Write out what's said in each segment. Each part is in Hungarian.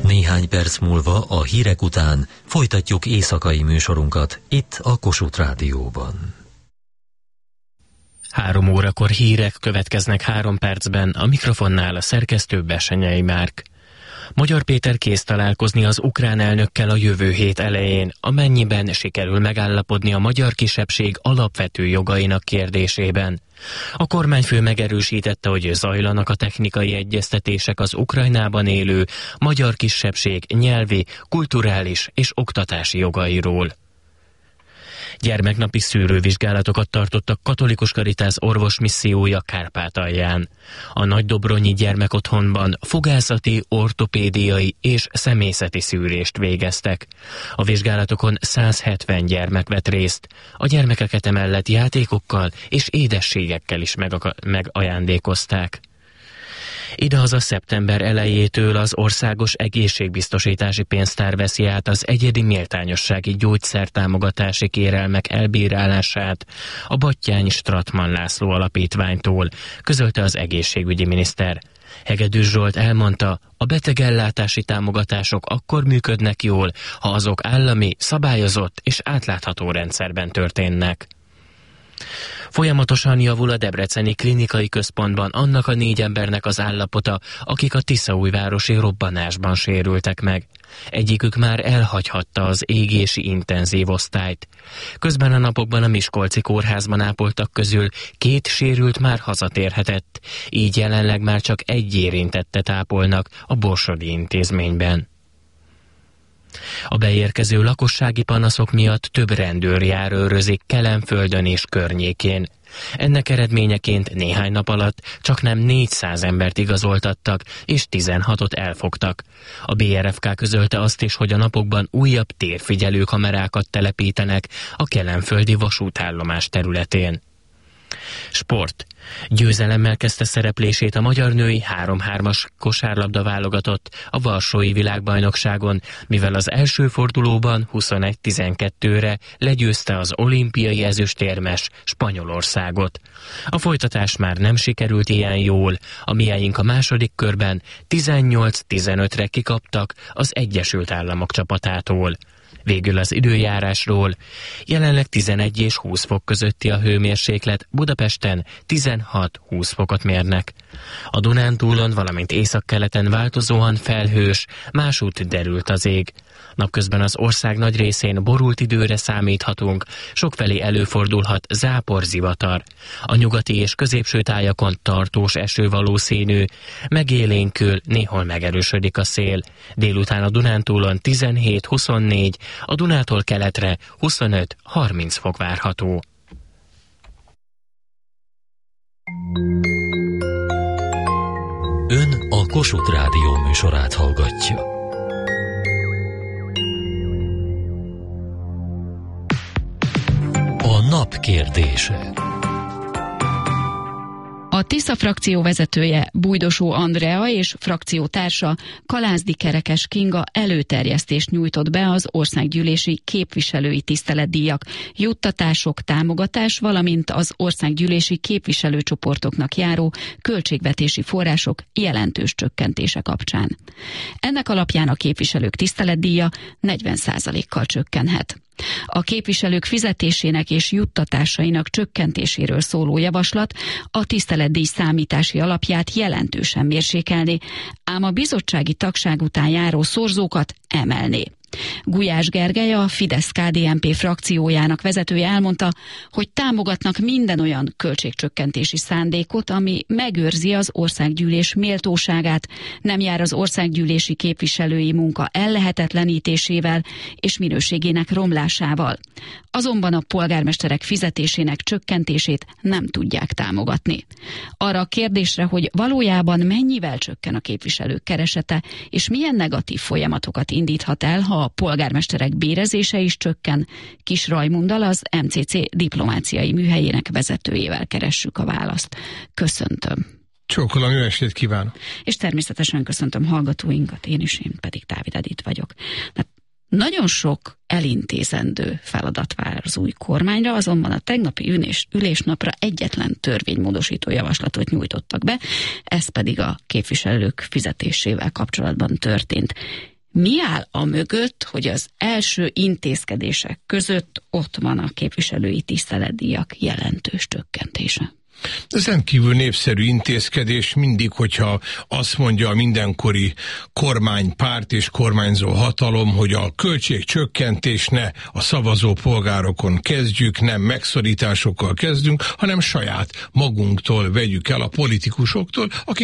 Néhány perc múlva a hírek után folytatjuk éjszakai műsorunkat itt a Kossuth Rádióban. 3 órakor hírek következnek 3 percben, a mikrofonnál a szerkesztő Bessenyei Márk. Magyar Péter kész találkozni az ukrán elnökkel a jövő hét elején, amennyiben sikerül megállapodni a magyar kisebbség alapvető jogainak kérdésében. A kormányfő megerősítette, hogy zajlanak a technikai egyeztetések az Ukrajnában élő magyar kisebbség nyelvi, kulturális és oktatási jogairól. Gyermeknapi szűrővizsgálatokat tartottak Katolikus Karitász orvosmissziója Kárpátalján. A Nagydobronyi gyermekotthonban fogászati, ortopédiai és személyzeti szűrést végeztek. A vizsgálatokon 170 gyermek vett részt. A gyermekeket emellett játékokkal és édességekkel is megajándékozták. Idehaza szeptember elejétől az Országos Egészségbiztosítási Pénztár veszi át az egyedi méltányossági gyógyszertámogatási kérelmek elbírálását a Batthyány Stratmann László Alapítványtól, közölte az egészségügyi miniszter. Hegedűs Zsolt elmondta, a betegellátási támogatások akkor működnek jól, ha azok állami, szabályozott és átlátható rendszerben történnek. Folyamatosan javul a debreceni klinikai központban annak a 4 embernek az állapota, akik a tiszaújvárosi robbanásban sérültek meg. Egyikük már elhagyhatta az égési intenzív osztályt. Közben a napokban a Miskolci kórházban ápoltak közül 2 sérült már hazatérhetett, így jelenleg már csak 1 érintettet ápolnak a Borsodi intézményben. A beérkező lakossági panaszok miatt több rendőr járőrözik Kelenföldön és környékén. Ennek eredményeként néhány nap alatt csaknem 400 embert igazoltattak, és 16-ot elfogtak. A BRFK közölte azt is, hogy a napokban újabb térfigyelő kamerákat telepítenek a kelenföldi vasútállomás területén. Sport. Győzelemmel kezdte szereplését a magyar női 3-3-as kosárlabda válogatott a Varsói világbajnokságon, mivel az első fordulóban 21-12-re legyőzte az olimpiai ezüstérmes Spanyolországot. A folytatás már nem sikerült ilyen jól, a miénk a második körben 18-15-re kikaptak az Egyesült Államok csapatától. Végül az időjárásról. Jelenleg 11 és 20 fok közötti a hőmérséklet, Budapesten 16-20 fokot mérnek. A Dunántúlon, valamint északkeleten változóan felhős, másút derült az ég. Napközben az ország nagy részén borult időre számíthatunk, sokfelé előfordulhat záporzivatar. A nyugati és középső tájakon tartós eső valószínű, megélénkül, néhol megerősödik a szél. Délután a Dunántúlon 17-24, a Dunától keletre 25-30 fok várható. Ön a Kossuth Rádió műsorát hallgatja. A nap kérdése. A Tisza frakció vezetője Bújdosó Andrea és frakciótársa Kalázdi Kerekes Kinga előterjesztést nyújtott be az országgyűlési képviselői tiszteletdíjak, juttatások, támogatás, valamint az országgyűlési képviselőcsoportoknak járó költségvetési források jelentős csökkentése kapcsán. Ennek alapján a képviselők tiszteletdíja 40%-kal csökkenhet. A képviselők fizetésének és juttatásainak csökkentéséről szóló javaslat a tiszteletdíj számítási alapját jelentősen mérsékelné, ám a bizottsági tagság után járó szorzókat emelné. Gulyás Gergely, a Fidesz-KDNP frakciójának vezetője elmondta, hogy támogatnak minden olyan költségcsökkentési szándékot, ami megőrzi az országgyűlés méltóságát, nem jár az országgyűlési képviselői munka ellehetetlenítésével és minőségének romlásával. Azonban a polgármesterek fizetésének csökkentését nem tudják támogatni. Arra a kérdésre, hogy valójában mennyivel csökken a képviselők keresete, és milyen negatív folyamatokat indíthat el, ha a polgármesterek bérezése is csökken, Kis Rajmunddal, az MCC diplomáciai műhelyének vezetőjével keressük a választ. Köszöntöm. Csókolom, jó estét kívánok. És természetesen köszöntöm hallgatóinkat, én pedig Dávid Edith vagyok. Nagyon sok elintézendő feladat vár az új kormányra, azonban a tegnapi ülésnapra egyetlen törvénymódosító javaslatot nyújtottak be, ez pedig a képviselők fizetésével kapcsolatban történt. Mi áll a mögött, hogy az első intézkedések között ott van a képviselői tiszteletdíjak jelentős csökkentése? Ez rendkívül népszerű intézkedés, mindig, hogyha azt mondja a mindenkori kormánypárt és kormányzó hatalom, hogy a költségcsökkentés ne a szavazó polgárokon kezdjük, nem megszorításokkal kezdünk, hanem saját magunktól vegyük el a politikusoktól,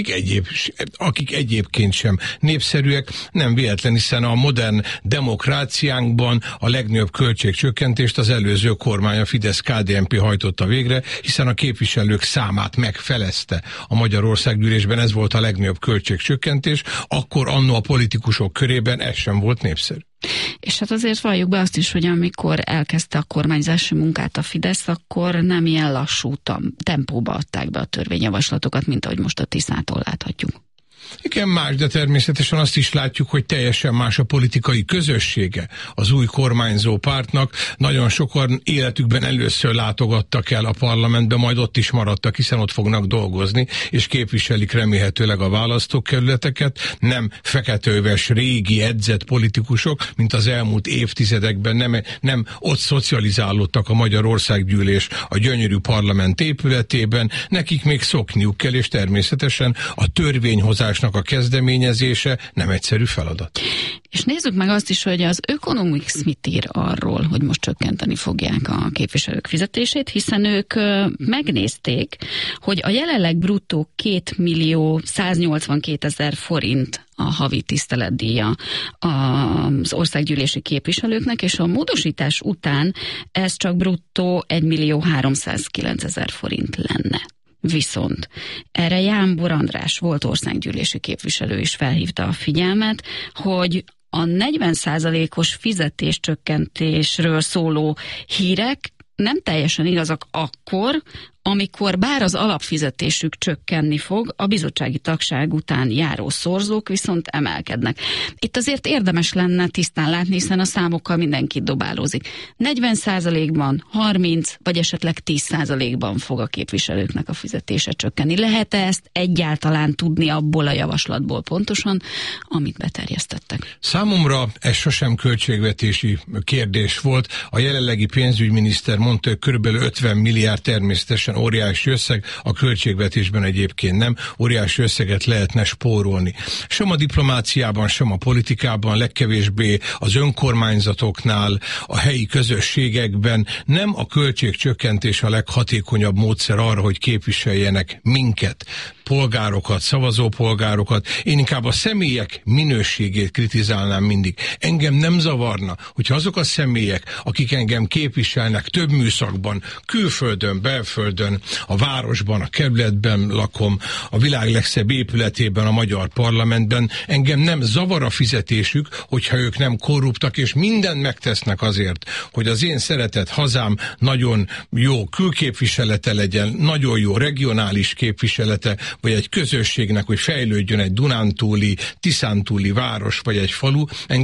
akik egyébként sem népszerűek. Nem véletlen, hiszen a modern demokráciánkban a legnagyobb költségcsökkentést az előző kormány, a Fidesz-KDNP hajtotta végre, hiszen a képviselők számát megfelezte a Magyar Országgyűlésben, ez volt a legnagyobb költségcsökkentés, akkor annó a politikusok körében ez sem volt népszerű. És hát azért valljuk be azt is, hogy amikor elkezdte a kormányzási munkát a Fidesz, akkor nem ilyen lassú tempóba adták be a törvényjavaslatokat, mint ahogy most a Tiszától láthatjuk. Igen, más, de természetesen azt is látjuk, hogy teljesen más a politikai közössége az új kormányzó pártnak. Nagyon sokan életükben először látogattak el a parlamentbe, majd ott is maradtak, hiszen ott fognak dolgozni, és képviselik remélhetőleg a választókerületeket. Nem feketeöves, régi, edzett politikusok, mint az elmúlt évtizedekben, nem ott szocializálódtak a Magyar Országgyűlés a gyönyörű parlament épületében, nekik még szokniuk kell, és természetesen a törvényhozás a kezdeményezése nem egyszerű feladat. És nézzük meg azt is, hogy az Economics mit ír arról, hogy most csökkenteni fogják a képviselők fizetését, hiszen ők megnézték, hogy a jelenleg bruttó 2.182.000 forint a havi tiszteletdíja az országgyűlési képviselőknek, és a módosítás után ez csak bruttó 1.309.000 forint lenne. Viszont erre Jámbor András volt országgyűlési képviselő is felhívta a figyelmet, hogy a 40%-os fizetéscsökkentésről szóló hírek nem teljesen igazak akkor, amikor bár az alapfizetésük csökkenni fog, a bizottsági tagság után járó szorzók viszont emelkednek. Itt azért érdemes lenne tisztán látni, hiszen a számokkal mindenki dobálózik. 40%-ban, 30% vagy esetleg 10%-ban fog a képviselőknek a fizetése csökkenni. Lehet-e ezt egyáltalán tudni abból a javaslatból pontosan, amit beterjesztettek? Számomra ez sosem költségvetési kérdés volt. A jelenlegi pénzügyminiszter mondta, hogy körülbelül 50 milliárd, természetesen óriási összeg, a költségvetésben egyébként nem, óriási összeget lehetne spórolni. Sem a diplomáciában, sem a politikában, legkevésbé az önkormányzatoknál, a helyi közösségekben nem a költségcsökkentés a leghatékonyabb módszer arra, hogy képviseljenek minket, polgárokat, szavazópolgárokat. Én inkább a személyek minőségét kritizálnám mindig. Engem nem zavarna, hogyha azok a személyek, akik engem képviselnek több műszakban, külföldön, belföldön, a városban, a kerületben lakom, a világ legszebb épületében, a magyar parlamentben, engem nem zavar a fizetésük, hogyha ők nem korruptak, és mindent megtesznek azért, hogy az én szeretett hazám nagyon jó külképviselete legyen, nagyon jó regionális képviselete, vagy egy közösségnek, hogy fejlődjön egy dunántúli, tiszántúli város, vagy egy falu.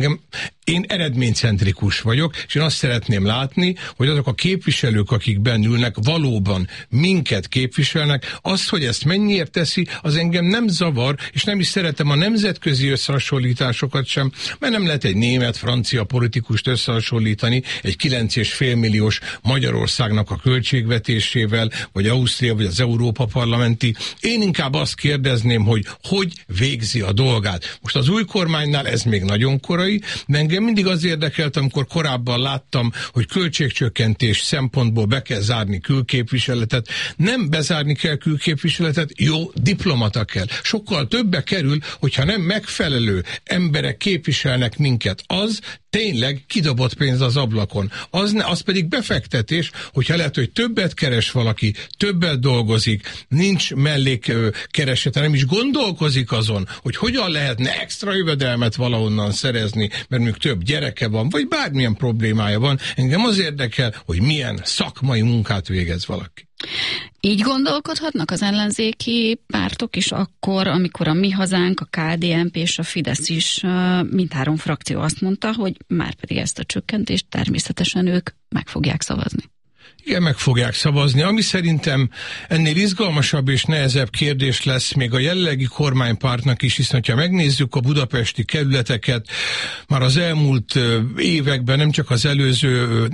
Én eredménycentrikus vagyok, és én azt szeretném látni, hogy azok a képviselők, akik benne ülnek, valóban minket képviselnek. Az, hogy ezt mennyiért teszi, az engem nem zavar, és nem is szeretem a nemzetközi összehasonlításokat sem, mert nem lehet egy német-francia politikust összehasonlítani egy 9,5 milliós Magyarországnak a költségvetésével, vagy Ausztria, vagy az Európa Parlamenti. Én inkább azt kérdezném, hogy végzi a dolgát. Most az új kormánynál ez még nagyon korai, de engem mindig az érdekelt, amikor korábban láttam, hogy költségcsökkentés szempontból be kell zárni külképviseletet. Nem bezárni kell külképviseletet, jó diplomata kell. Sokkal többe kerül, hogyha nem megfelelő emberek képviselnek minket. Az tényleg kidobott pénz az ablakon. Az pedig befektetés, hogyha lehet, hogy többet keres valaki, többet dolgozik, nincs mellékkeresete, nem is gondolkozik azon, hogy hogyan lehetne extra jövedelmet valahonnan szerezni, mert mondjuk több gyereke van, vagy bármilyen problémája van. Engem az érdekel, hogy milyen szakmai munkát végez valaki. Így gondolkodhatnak az ellenzéki pártok is akkor, amikor a Mi Hazánk, a KDNP és a Fidesz is, mindhárom frakció azt mondta, hogy márpedig ezt a csökkentést természetesen ők meg fogják szavazni. Igen, meg fogják szavazni. Ami szerintem ennél izgalmasabb és nehezebb kérdés lesz még a jelenlegi kormánypártnak is, hiszen ha megnézzük a budapesti kerületeket, már az elmúlt években, nem csak az előző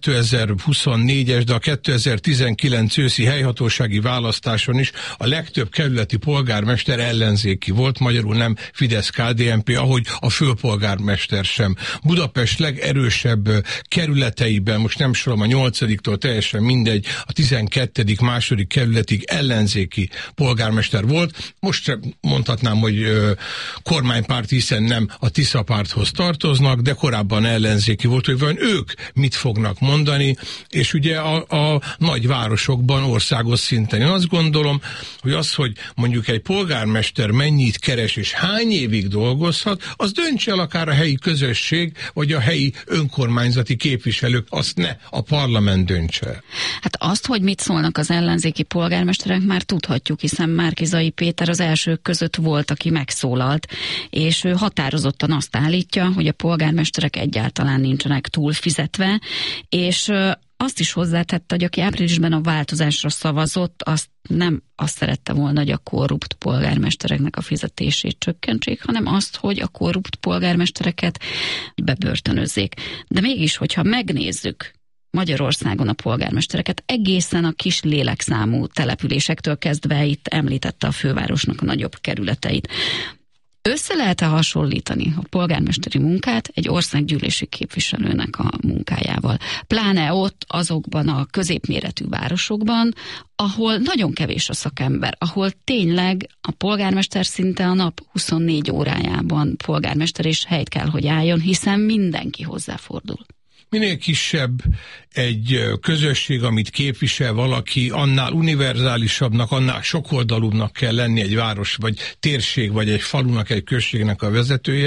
2024-es, de a 2019 őszi helyhatósági választáson is a legtöbb kerületi polgármester ellenzéki volt, magyarul nem Fidesz-KDNP, ahogy a főpolgármester sem. Budapest legerősebb kerületeiben, most nem sorolom a 8-tól teljesen mindegy, a 12. második kerületig ellenzéki polgármester volt. Most mondhatnám, hogy kormánypárt, hiszen nem a Tisza párthoz tartoznak, de korábban ellenzéki volt, hogy vajon ők mit fognak mondani, és ugye a nagyvárosokban, országos szinten. Én azt gondolom, hogy az, hogy mondjuk egy polgármester mennyit keres és hány évig dolgozhat, az döntse el akár a helyi közösség, vagy a helyi önkormányzati képviselők, azt ne a parlament döntse. Hát azt, hogy mit szólnak az ellenzéki polgármesterek, már tudhatjuk, hiszen Márki-Zay Péter az elsők között volt, aki megszólalt, és ő határozottan azt állítja, hogy a polgármesterek egyáltalán nincsenek túl fizetve, és azt is hozzátette, hogy aki áprilisban a változásra szavazott, azt nem azt szerette volna, hogy a korrupt polgármestereknek a fizetését csökkentsék, hanem azt, hogy a korrupt polgármestereket bebörtönözzék. De mégis, hogyha megnézzük Magyarországon a polgármestereket, egészen a kis lélekszámú településektől kezdve, itt említette a fővárosnak a nagyobb kerületeit. Össze lehet-e hasonlítani a polgármesteri munkát egy országgyűlési képviselőnek a munkájával? Pláne ott azokban a középméretű városokban, ahol nagyon kevés a szakember, ahol tényleg a polgármester szinte a nap 24 órájában polgármester és helyt kell, hogy álljon, hiszen mindenki hozzáfordul. Minél kisebb egy közösség, amit képvisel valaki, annál univerzálisabbnak, annál sokoldalúbbnak kell lenni egy város, vagy térség, vagy egy falunak, egy községnek a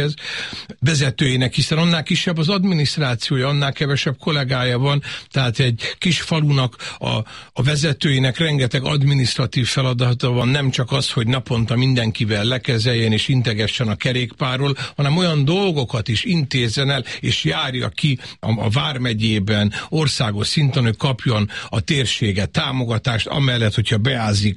vezetőjének, hiszen annál kisebb az adminisztrációja, annál kevesebb kollégája van, tehát egy kis falunak a vezetőjének rengeteg adminisztratív feladata van, nem csak az, hogy naponta mindenkivel lekezeljen és integessen a kerékpárról, hanem olyan dolgokat is intézzen el, és járja ki a vármegyében, országos szinten, hogy kapjon a térsége támogatást, amellett, hogyha beázik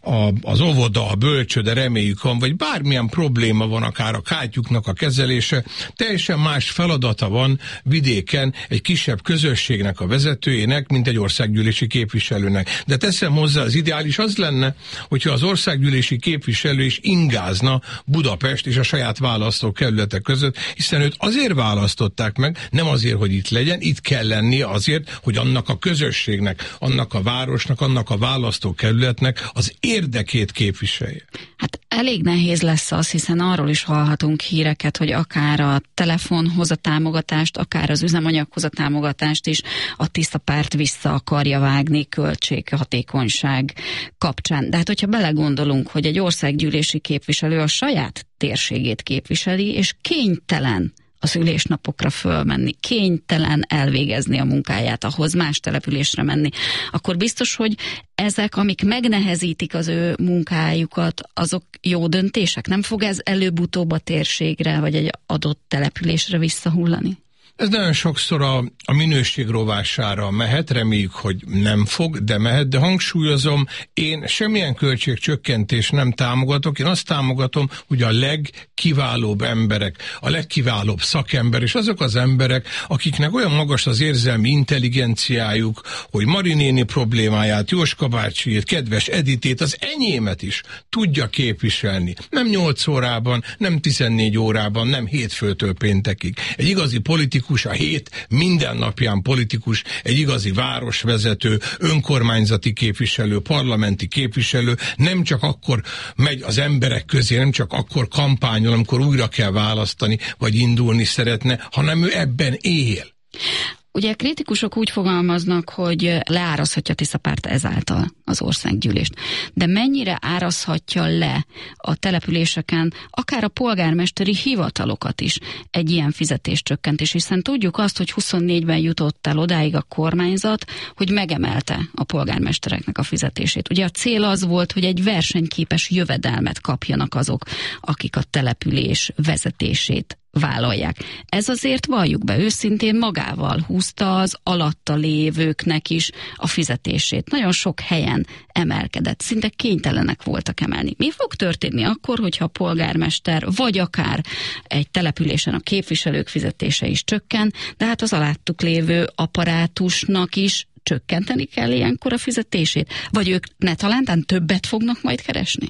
az óvoda, a bölcsőde, reméljük van, vagy bármilyen probléma van, akár a kátyuknak a kezelése, teljesen más feladata van vidéken egy kisebb közösségnek a vezetőjének, mint egy országgyűlési képviselőnek. De teszem hozzá, az ideális az lenne, hogyha az országgyűlési képviselő is ingázna Budapest és a saját választókerületek között, hiszen őt azért választották meg, nem azért, hogy itt legyen, itt kell lennie azért, hogy annak a közösségnek, annak a városnak, annak a választókerületnek az érdekét képviselje. Hát elég nehéz lesz az, hiszen arról is hallhatunk híreket, hogy akár a telefonhoz a támogatást, akár az üzemanyaghoz a támogatást is a Tisza párt vissza akarja vágni költséghatékonyság kapcsán. De hát, hogyha belegondolunk, hogy egy országgyűlési képviselő a saját térségét képviseli, és kénytelen az ülésnapokra fölmenni, kénytelen elvégezni a munkáját, ahhoz más településre menni, akkor biztos, hogy ezek, amik megnehezítik az ő munkájukat, azok jó döntések? Nem fog ez előbb-utóbb a térségre, vagy egy adott településre visszahullani? Ez nagyon sokszor a minőség rovására mehet, reméljük, hogy nem fog, de mehet, de hangsúlyozom, én semmilyen költségcsökkentést nem támogatok, én azt támogatom, hogy a legkiválóbb emberek, a legkiválóbb szakember, és azok az emberek, akiknek olyan magas az érzelmi intelligenciájuk, hogy Mari néni problémáját, Jóska bácsiét, kedves Editét, az enyémet is tudja képviselni. Nem 8 órában, nem 14 órában, nem hétfőtől péntekig. Egy igazi politikus, a hét mindennapján politikus, egy igazi városvezető, önkormányzati képviselő, parlamenti képviselő nem csak akkor megy az emberek közé, nem csak akkor kampányol, amikor újra kell választani, vagy indulni szeretne, hanem ő ebben él. Ugye a kritikusok úgy fogalmaznak, hogy leárazhatja a Tisza párt ezáltal az országgyűlést. De mennyire árazhatja le a településeken, akár a polgármesteri hivatalokat is egy ilyen fizetéscsökkentés, hiszen tudjuk azt, hogy 24-ben jutott el odáig a kormányzat, hogy megemelte a polgármestereknek a fizetését. Ugye a cél az volt, hogy egy versenyképes jövedelmet kapjanak azok, akik a település vezetését vállalják. Ez azért, valljuk be őszintén, magával húzta az alatta lévőknek is a fizetését. Nagyon sok helyen emelkedett, szinte kénytelenek voltak emelni. Mi fog történni akkor, hogyha a polgármester, vagy akár egy településen a képviselők fizetése is csökken, de hát az alattuk lévő apparátusnak is csökkenteni kell ilyenkor a fizetését? Vagy ők netalántán többet fognak majd keresni?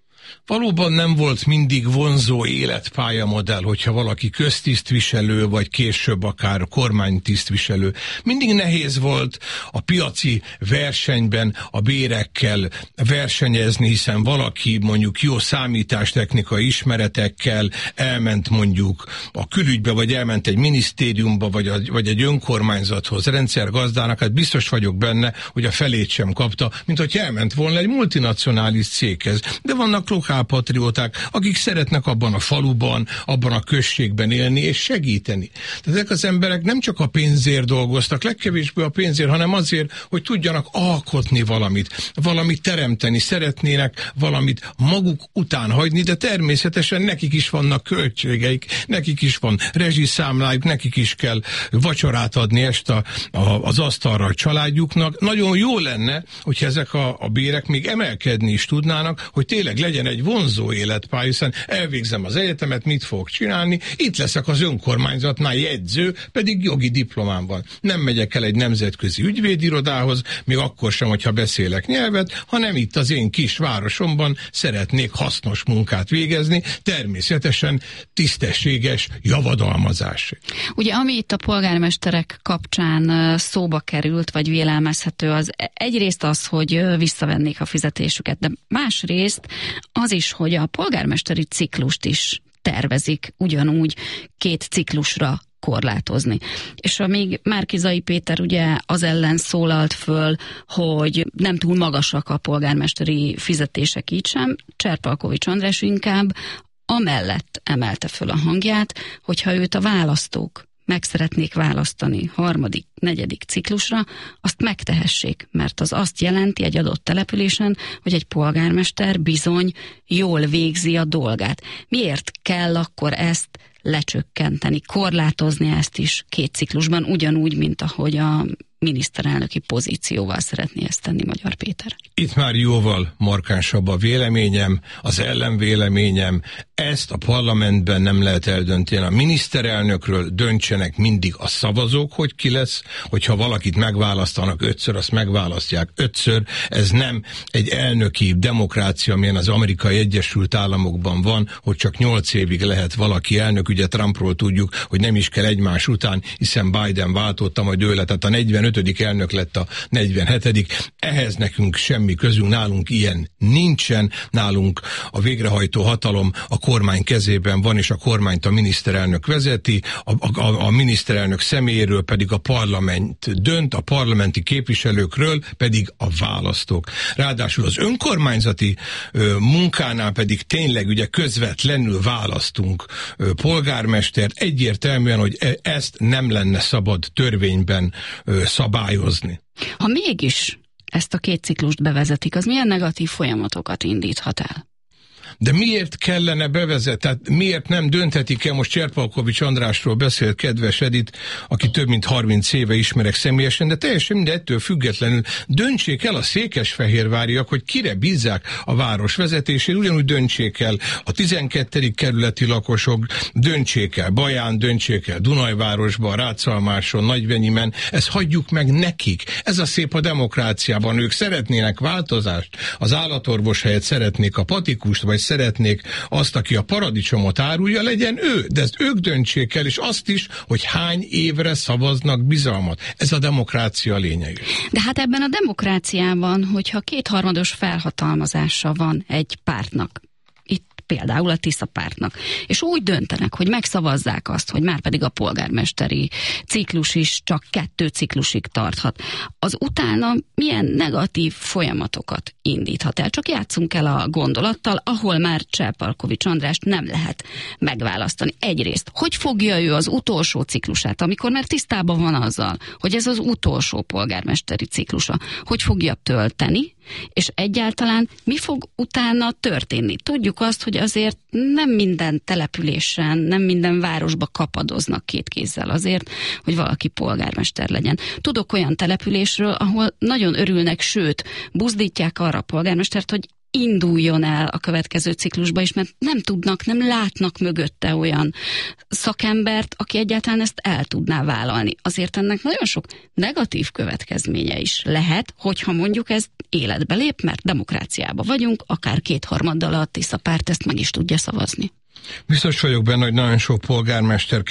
Valóban nem volt mindig vonzó életpályamodell, hogyha valaki köztisztviselő, vagy később akár kormánytisztviselő. Mindig nehéz volt a piaci versenyben a bérekkel versenyezni, hiszen valaki mondjuk jó számítástechnikai ismeretekkel elment mondjuk a külügybe, vagy elment egy minisztériumba, vagy egy önkormányzathoz rendszergazdának, hát biztos vagyok benne, hogy a felét sem kapta, mint hogy elment volna egy multinacionális céghez. De vannak lokálpatrióták, akik szeretnek abban a faluban, abban a községben élni és segíteni. Tehát ezek az emberek nem csak a pénzért dolgoztak, legkevésbé a pénzért, hanem azért, hogy tudjanak alkotni valamit teremteni, szeretnének valamit maguk után hagyni, de természetesen nekik is vannak költségeik, nekik is van rezsiszámlájuk, nekik is kell vacsorát adni este az asztalra a családjuknak. Nagyon jó lenne, hogyha ezek a bérek még emelkedni is tudnának, hogy tényleg legyen egy vonzó életpálya, hiszen elvégzem az egyetemet, mit fogok csinálni, itt leszek az önkormányzatnál jegyző, pedig jogi diplomám van. Nem megyek el egy nemzetközi ügyvédirodához, még akkor sem, hogyha beszélek nyelvet, hanem itt az én kis városomban szeretnék hasznos munkát végezni, természetesen tisztességes javadalmazás. Ugye, ami itt a polgármesterek kapcsán szóba került, vagy vélelmezhető, az egyrészt az, hogy visszavennék a fizetésüket, de másrészt az is, hogy a polgármesteri ciklust is tervezik ugyanúgy 2 ciklusra korlátozni. És amíg Márki-Zay Péter ugye az ellen szólalt föl, hogy nem túl magasak a polgármesteri fizetések így sem, Cserpalkovics András inkább amellett emelte föl a hangját, hogyha őt a választók meg szeretnék választani 3., 4. ciklusra, azt megtehessék, mert az azt jelenti egy adott településen, hogy egy polgármester bizony jól végzi a dolgát. Miért kell akkor ezt lecsökkenteni, korlátozni ezt is 2 ciklusban, ugyanúgy, mint ahogy a miniszterelnöki pozícióval szeretné ezt tenni Magyar Péter? Itt már jóval markánsabb a véleményem, az ellenvéleményem. Ezt a parlamentben nem lehet eldönteni. A miniszterelnökről döntsenek mindig a szavazók, hogy ki lesz, hogyha valakit megválasztanak 5-ször, azt megválasztják 5-ször. Ez nem egy elnöki demokrácia, amilyen az Amerikai Egyesült Államokban van, hogy csak 8 évig lehet valaki elnök. Ugye Trumpról tudjuk, hogy nem is kell egymás után, hiszen Biden váltotta, majd ő lett, tehát a 45. elnök lett a 47. Ehhez nekünk semmi közünk, nálunk ilyen nincsen, nálunk a végrehajtó hatalom a kormány kezében van, és a kormányt a miniszterelnök vezeti, a miniszterelnök személyéről pedig a parlament dönt, a parlamenti képviselőkről pedig a választók. Ráadásul az önkormányzati munkánál pedig tényleg ugye közvetlenül választunk polgármestert, egyértelműen, hogy ezt nem lenne szabad törvényben szabályozni. Ha mégis ezt a 2 ciklust bevezetik, az milyen negatív folyamatokat indíthat el? De miért kellene bevezetni? Tehát miért nem dönthetik el, most Cserpalkovics Andrásról beszélt kedves Edith, aki több mint 30 éve ismerek személyesen, de teljesen mindettől függetlenül döntsék el a székesfehérváriak, hogy kire bízzák a város vezetését, ugyanúgy döntsék el a 12. kerületi lakosok, döntsék el Baján, döntsék el Dunajvárosban, Rácalmáson, Nagyvenyimen, ezt hagyjuk meg nekik. Ez a szép a demokráciában, ők szeretnének változást, az állatorvos helyett szeretnék a patikust, vagy szeretnék azt, aki a paradicsomot árulja, legyen ő, de ezt ők döntsék el, és azt is, hogy hány évre szavaznak bizalmat. Ez a demokrácia lényege. De hát ebben a demokráciában, hogyha 2/3 felhatalmazása van egy pártnak, például a Tisza pártnak, és úgy döntenek, hogy megszavazzák azt, hogy már pedig a polgármesteri ciklus is csak 2 ciklusig tarthat, az utána milyen negatív folyamatokat indíthat el? Csak játszunk el a gondolattal, ahol már Cserpalkovics Andrást nem lehet megválasztani. Egyrészt, hogy fogja ő az utolsó ciklusát, amikor már tisztában van azzal, hogy ez az utolsó polgármesteri ciklusa, hogy fogja tölteni, És egyáltalán mi fog utána történni? Tudjuk azt, hogy azért nem minden településen, nem minden városba kapadoznak két kézzel azért, hogy valaki polgármester legyen. Tudok olyan településről, ahol nagyon örülnek, sőt, buzdítják arra a polgármestert, hogy induljon el a következő ciklusba is, mert nem tudnak, nem látnak mögötte olyan szakembert, aki egyáltalán ezt el tudná vállalni. Azért ennek nagyon sok negatív következménye is lehet, hogyha mondjuk ez életbe lép, mert demokráciában vagyunk, akár 2/3 a Tisza párt ezt meg is tudja szavazni. Biztos vagyok benne, hogy nagyon sok polgármester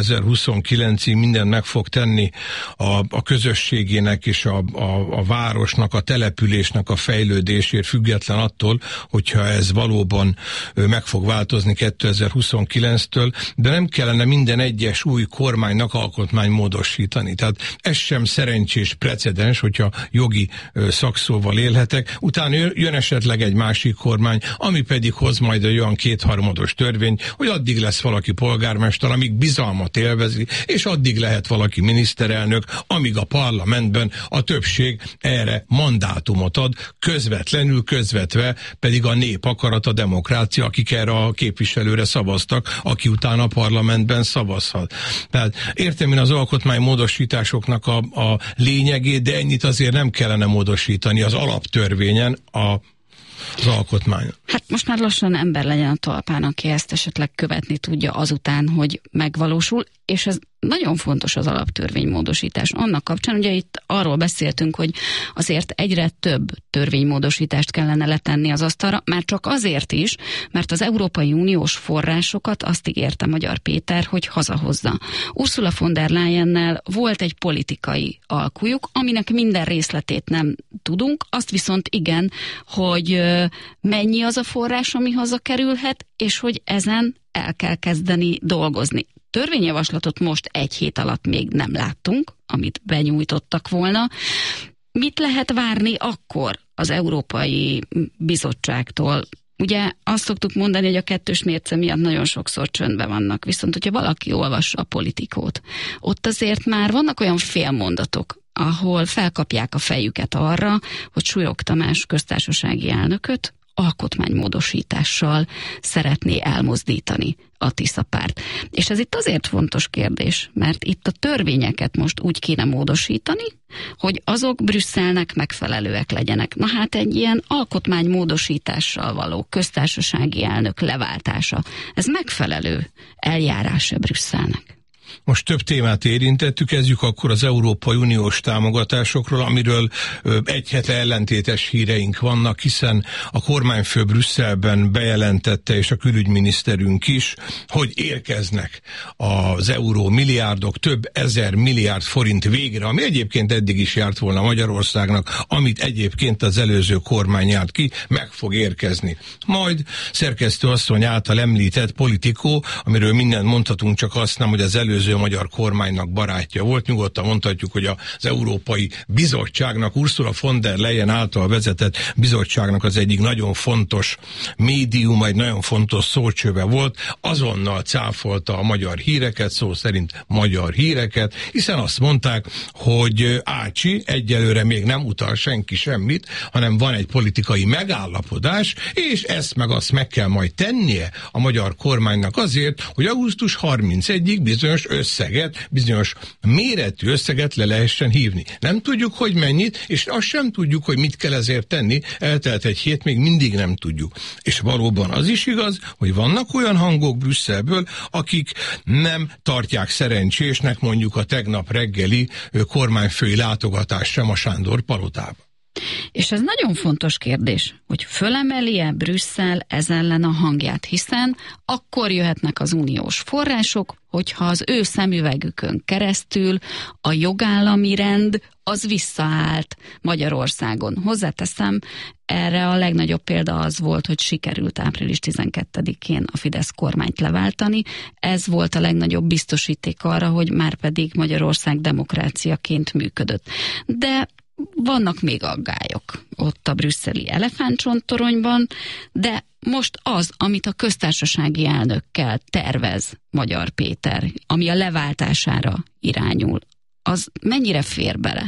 2029-ig mindent meg fog tenni a közösségének és a városnak, a településnek a fejlődésért, független attól, hogyha ez valóban meg fog változni 2029-től, de nem kellene minden egyes új kormánynak alkotmány módosítani. Tehát ez sem szerencsés precedens, hogyha jogi szakszóval élhetek. Utána jön esetleg egy másik kormány, ami pedig hoz majd egy olyan 2/3 törvény, hogy addig lesz valaki polgármester, amíg bizalmat élvezi, és addig lehet valaki miniszterelnök, amíg a parlamentben a többség erre mandátumot ad, közvetlenül, közvetve pedig a nép akarat, a demokrácia, akik erre a képviselőre szavaztak, aki utána a parlamentben szavazhat. Tehát értem én az alkotmánymódosításoknak a lényegét, de ennyit azért nem kellene módosítani az alaptörvényen, az alkotmány. Hát most már lassan ember legyen a talpán, aki ezt esetleg követni tudja azután, hogy megvalósul, és ez nagyon fontos az alaptörvénymódosítás. Annak kapcsán, ugye itt arról beszéltünk, hogy azért egyre több törvénymódosítást kellene letenni az asztalra, már csak azért is, mert az Európai Uniós forrásokat azt ígérte Magyar Péter, hogy hazahozza. Ursula von der Leyennel volt egy politikai alkujuk, aminek minden részletét nem tudunk, azt viszont igen, hogy mennyi az a forrás, ami hazakerülhet, és hogy ezen el kell kezdeni dolgozni. Törvényjavaslatot most egy hét alatt még nem láttunk, amit benyújtottak volna. Mit lehet várni akkor az Európai Bizottságtól? Ugye azt szoktuk mondani, hogy a kettős mérce miatt nagyon sokszor csöndben vannak, viszont hogyha valaki olvassa a Politikót, ott azért már vannak olyan félmondatok, ahol felkapják a fejüket arra, hogy Súlyog Tamás köztársasági elnököt alkotmánymódosítással szeretné elmozdítani a Tisza párt. És ez itt azért fontos kérdés, mert itt a törvényeket most úgy kéne módosítani, hogy azok Brüsszelnek megfelelőek legyenek. Na hát egy ilyen alkotmánymódosítással való köztársasági elnök leváltása, ez megfelelő eljárása Brüsszelnek. Most több témát érintettük, kezdjük akkor az Európai Uniós támogatásokról, amiről egy hete ellentétes híreink vannak, hiszen a kormányfő Brüsszelben bejelentette, és a külügyminiszterünk is, hogy érkeznek az euró milliárdok, több ezer milliárd forint végre, ami egyébként eddig is járt volna Magyarországnak, amit egyébként az előző kormány járt ki, meg fog érkezni. Majd szerkesztő asszony által említett Politikó, amiről mindent mondhatunk, csak azt nem, hogy az előző magyar kormánynak barátja volt. Nyugodtan mondhatjuk, hogy az Európai Bizottságnak, Ursula von der Leyen által vezetett bizottságnak az egyik nagyon fontos médium, egy nagyon fontos szócsöve volt, azonnal cáfolta a magyar híreket, szó szerint magyar híreket, hiszen azt mondták, hogy Ácsi egyelőre még nem utal senki semmit, hanem van egy politikai megállapodás, és ezt meg azt meg kell majd tennie a magyar kormánynak azért, hogy augusztus 31-ig bizonyos összeget, bizonyos méretű összeget le lehessen hívni. Nem tudjuk, hogy mennyit, és azt sem tudjuk, hogy mit kell ezért tenni, eltelt egy hét, még mindig nem tudjuk. És valóban az is igaz, hogy vannak olyan hangok Brüsszelből, akik nem tartják szerencsésnek mondjuk a tegnap reggeli kormányfői látogatást sem a Sándor palotába. És ez nagyon fontos kérdés, hogy fölemeli-e Brüsszel ez ellen a hangját, hiszen akkor jöhetnek az uniós források, hogyha az ő szemüvegükön keresztül a jogállami rend az visszaállt Magyarországon. Hozzáteszem, erre a legnagyobb példa az volt, hogy sikerült április 12-én a Fidesz kormányt leváltani. Ez volt a legnagyobb biztosíték arra, hogy már pedig Magyarország demokráciaként működött. De vannak még aggályok ott a brüsszeli elefántcsonttoronyban, de most az, amit a köztársasági elnökkel tervez Magyar Péter, ami a leváltására irányul, az mennyire fér bele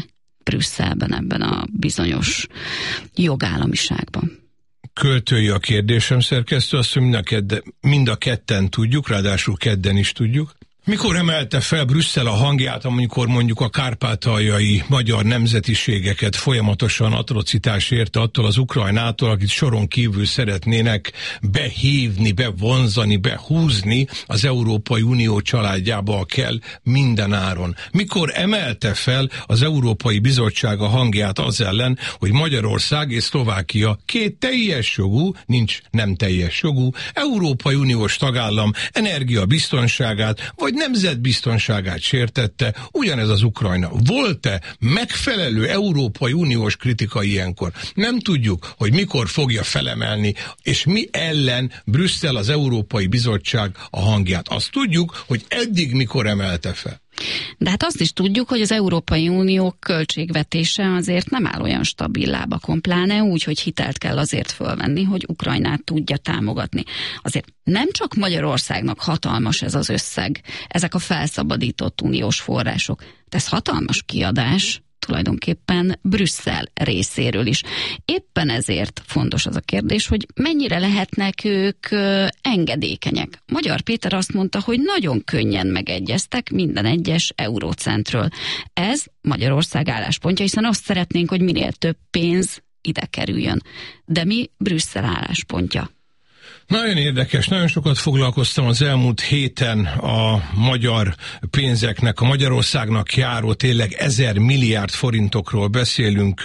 Brüsszelben, ebben a bizonyos jogállamiságban? Költői a kérdésem, szerkesztő, azt, hogy mind a ketten tudjuk, ráadásul kedden is tudjuk. Mikor emelte fel Brüsszel a hangját, amikor mondjuk a kárpátaljai magyar nemzetiségeket folyamatosan atrocitás érte attól az Ukrajnától, akit soron kívül szeretnének behívni, bevonzani, behúzni az Európai Unió családjába kell minden áron. Mikor emelte fel az Európai Bizottság a hangját az ellen, hogy Magyarország és Szlovákia két teljes jogú, nincs nem teljes jogú, Európai Uniós tagállam energiabiztonságát vagy nemzetbiztonságát sértette, ugyanez az Ukrajna. Volt-e megfelelő Európai Uniós kritika ilyenkor? Nem tudjuk, hogy mikor fogja felemelni, és mi ellen Brüsszel, az Európai Bizottság a hangját. Azt tudjuk, hogy eddig mikor emelte fel. De hát azt is tudjuk, hogy az Európai Unió költségvetése azért nem áll olyan stabil lábakon, pláne úgy, hogy hitelt kell azért fölvenni, hogy Ukrajnát tudja támogatni. Azért nem csak Magyarországnak hatalmas ez az összeg, ezek a felszabadított uniós források, de ez hatalmas kiadás tulajdonképpen Brüsszel részéről is. Éppen ezért fontos az a kérdés, hogy mennyire lehetnek ők engedékenyek. Magyar Péter azt mondta, hogy nagyon könnyen megegyeztek minden egyes eurócentről. Ez Magyarország álláspontja, hiszen azt szeretnénk, hogy minél több pénz ide kerüljön. De mi Brüsszel álláspontja? Nagyon érdekes, nagyon sokat foglalkoztam az elmúlt héten a magyar pénzeknek, a Magyarországnak járó tényleg 1000 milliárd forintokról beszélünk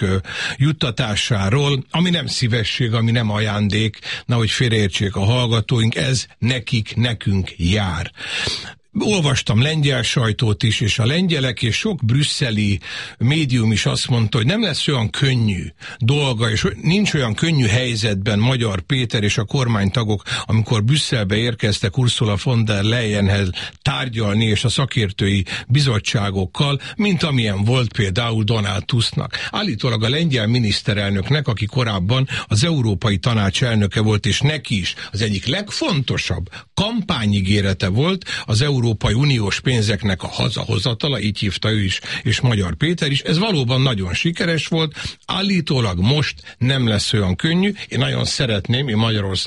juttatásáról, ami nem szívesség, ami nem ajándék, nehogy félreértsék a hallgatóink, ez nekik, nekünk jár. Olvastam lengyel sajtót is, és a lengyelek és sok brüsszeli médium is azt mondta, hogy nem lesz olyan könnyű dolga, és nincs olyan könnyű helyzetben Magyar Péter és a kormánytagok, amikor Brüsszelbe érkeztek Ursula von der Leyenhez tárgyalni, és a szakértői bizottságokkal, mint amilyen volt például Donald Tusknak. Állítólag a lengyel miniszterelnöknek, aki korábban az Európai Tanács elnöke volt, és neki is az egyik legfontosabb kampányigérete volt az Európai Uniós pénzeknek a hazahozatala, így hívta ő is, és Magyar Péter is. Ez valóban nagyon sikeres volt. Állítólag most nem lesz olyan könnyű. Én nagyon szeretném, én Magyarország